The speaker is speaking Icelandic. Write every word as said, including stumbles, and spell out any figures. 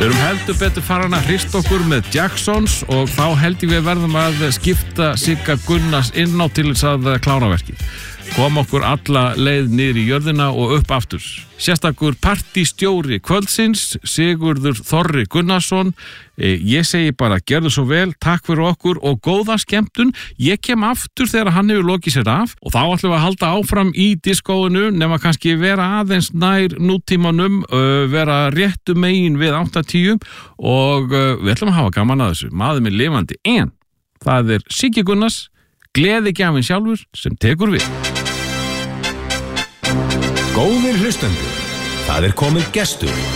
Við erum heldur betur farin að hrista okkur með Jacksons og þá held ég við verðum að skipta Sigga Gunnars inn á til þess að klára verkið. Kom okkur alla leið niður í jörðina og upp aftur. Sérstakur partistjóri kvöldsins, Sigurður Þorri Gunnarsson. Ég segi bara, gerðu svo vel, takk fyrir okkur og góða skemmtun. Ég kem aftur þegar hann hefur lokið sér af og þá ætlum við að halda áfram í diskóinu nema kannski vera aðeins nær nútímanum, vera réttu megin við áttatíu og við ætlum að hafa gaman að þessu. Maður minn lifandi, en það er Siggi Gunnars, gleðigjafinn sjálfur sem tekur við. Góðir hlustendur, það er komið gestur.